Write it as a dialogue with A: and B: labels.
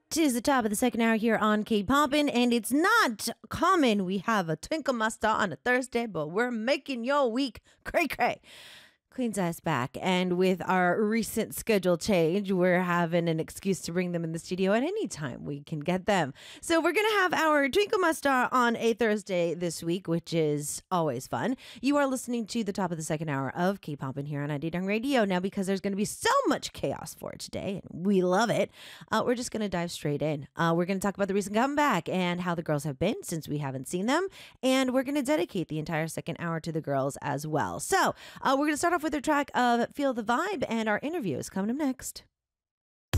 A: Tis the top of the second hour here on K-Poppin', and it's not common we have a Twinkle Master on a Thursday, but we're making your week cray-cray. Queen's Eyes back, and with our recent schedule change, we're having an excuse to bring them in the studio at any time we can get them. So we're going to have our Twinkle Master on a Thursday this week, which is always fun. You are listening to the top of the second hour of K-Poppin' here on ID Dong Radio. Now, because there's going to be so much chaos for it today, and we love it, we're just going to dive straight in. We're going to talk about the recent comeback and how the girls have been since we haven't seen them, and we're going to dedicate the entire second hour to the girls as well. So we're going to start off with their track of Feel the Vibe, and our interview is coming up next.